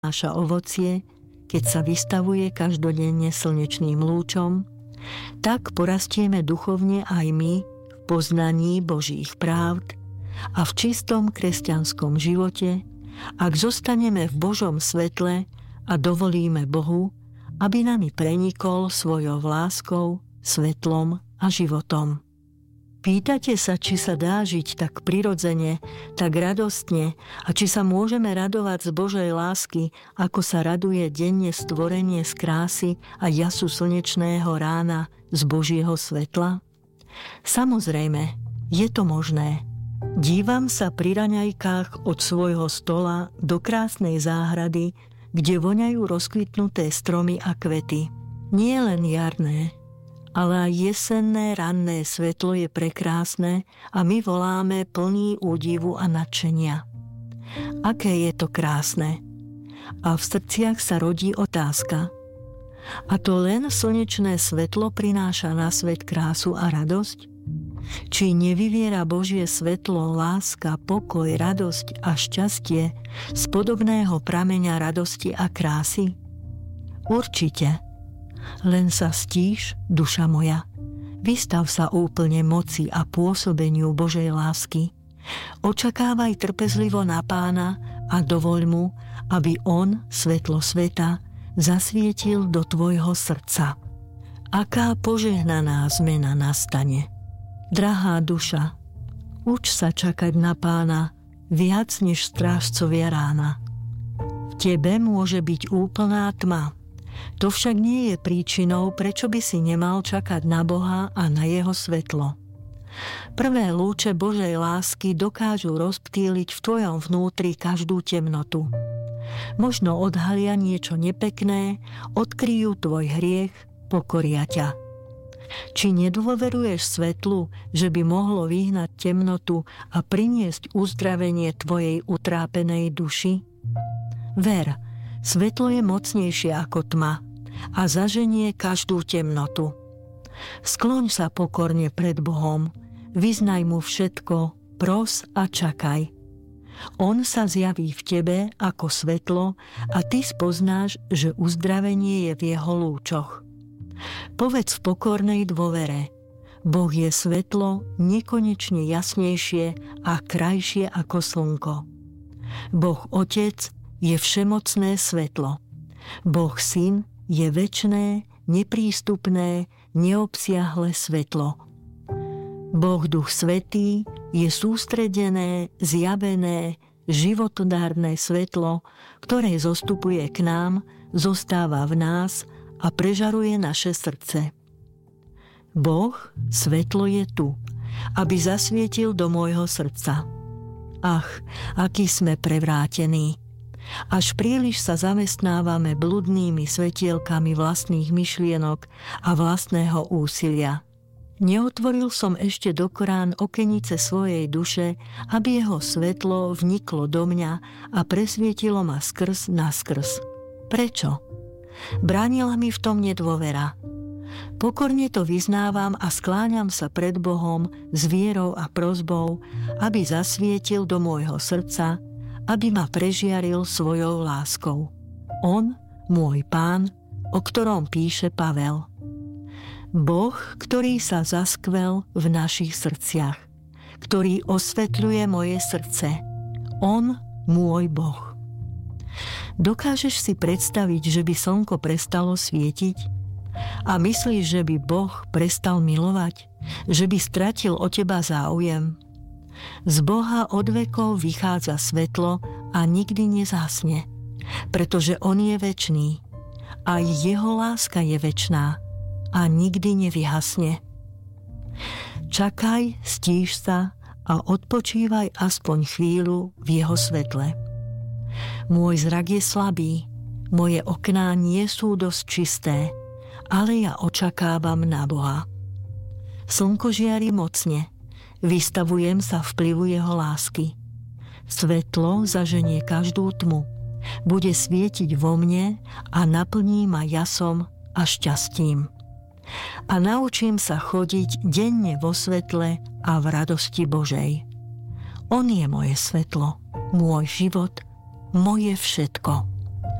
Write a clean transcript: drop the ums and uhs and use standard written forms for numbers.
prináša ovocie, keď sa vystavuje každodenne slnečným lúčom, tak porastieme duchovne aj my v poznaní Božích pravd a v čistom kresťanskom živote, ak zostaneme v Božom svetle a dovolíme Bohu, aby nami prenikol svojou láskou, svetlom a životom. Pýtate sa, či sa dá žiť tak prirodzene, tak radostne a či sa môžeme radovať z Božej lásky, ako sa raduje denne stvorenie z krásy a jasu slnečného rána z Božieho svetla? Samozrejme, je to možné. Dívam sa pri raňajkách od svojho stola do krásnej záhrady, kde voňajú rozkvitnuté stromy a kvety. Nie len jarné, ale aj jesenné ranné svetlo je prekrásne a my voláme plní údivu a nadšenia. Aké je to krásne? A v srdciach sa rodí otázka. A to len slnečné svetlo prináša na svet krásu a radosť? Či nevyviera Božie svetlo, láska, pokoj, radosť a šťastie z podobného prameňa radosti a krásy? Určite. Len sa stíš, duša moja. Vystav sa úplne moci a pôsobeniu Božej lásky. Očakávaj trpezlivo na Pána a dovoľ mu, aby on, svetlo sveta, zasvietil do tvojho srdca. Aká požehnaná zmena nastane. Drahá duša, uč sa čakať na Pána viac než strážcovia rána. V tebe môže byť úplná tma. To však nie je príčinou, prečo by si nemal čakať na Boha a na jeho svetlo. Prvé lúče Božej lásky dokážu rozptýliť v tvojom vnútri každú temnotu. Možno odhalia niečo nepekné, odkryjú tvoj hriech, pokoria ťa. Či nedôveruješ svetlu, že by mohlo vyhnať temnotu a priniesť uzdravenie tvojej utrápenej duši? Ver, svetlo je mocnejšie ako tma a zaženie každú temnotu. Skloň sa pokorne pred Bohom, vyznaj mu všetko, pros a čakaj. On sa zjaví v tebe ako svetlo a ty spoznáš, že uzdravenie je v jeho lúčoch. Povedz v pokornej dôvere: Boh je svetlo nekonečne jasnejšie a krajšie ako slnko. Boh Otec je všemocné svetlo. Boh Syn je večné, neprístupné, neobsiahle svetlo. Boh Duch Svätý je sústredené, zjavené, životodárne svetlo, ktoré zostupuje k nám, zostáva v nás a prežaruje naše srdce. Boh, svetlo je tu, aby zasvietil do môjho srdca. Ach, aký sme prevrátení! Až príliš sa zamestnávame bludnými svetielkami vlastných myšlienok a vlastného úsilia. Neotvoril som ešte do Korán okenice svojej duše, aby jeho svetlo vniklo do mňa a presvietilo ma skrz naskrz. Prečo? Bránila mi v tom nedôvera. Pokorne to vyznávam a skláňam sa pred Bohom s vierou a prosbou, aby zasvietil do môjho srdca, aby ma prežiaril svojou láskou. On, môj Pán, o ktorom píše Pavel. Boh, ktorý sa zaskvel v našich srdciach, ktorý osvetľuje moje srdce. On, môj Boh. Dokážeš si predstaviť, že by slnko prestalo svietiť? A myslíš, že by Boh prestal milovať? Že by stratil o teba záujem? Z Boha od vekov vychádza svetlo a nikdy nezhasne, pretože On je večný. Aj jeho láska je večná a nikdy nevyhasne. Čakaj, stíš sa a odpočívaj aspoň chvíľu v jeho svetle. Môj zrak je slabý, moje okná nie sú dosť čisté, ale ja očakávam na Boha. Slnko žiari mocne, vystavujem sa vplyvu jeho lásky. Svetlo zaženie každú tmu, bude svietiť vo mne a naplní ma jasom a šťastím. A naučím sa chodiť denne vo svetle a v radosti Božej. On je moje svetlo, môj život, moje všetko.